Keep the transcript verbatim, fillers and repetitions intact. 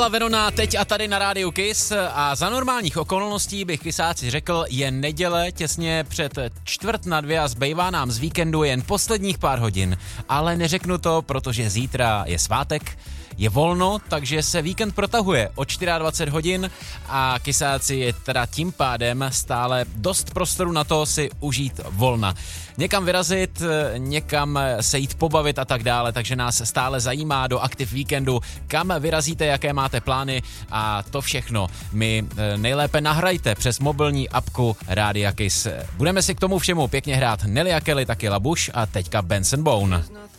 Verona teď a tady na rádiu Kiss a za normálních okolností bych Kissáci řekl, je neděle těsně před čtvrt na dvě a zbývá nám z víkendu jen posledních pár hodin, ale neřeknu to, protože zítra je svátek, je volno, takže se víkend protahuje o dvacet čtyři hodin a Kissáci je teda tím pádem stále dost prostoru na to si užít volna. Někam vyrazit, někam se jít pobavit a tak dále, takže nás stále zajímá do aktiv víkendu, kam vyrazíte, jaké máte plány a to všechno mi nejlépe nahrajte přes mobilní apku Rádia Kiss. Budeme si k tomu všemu pěkně hrát Nelly a Kelly, taky Labuš a teďka Benson Bone.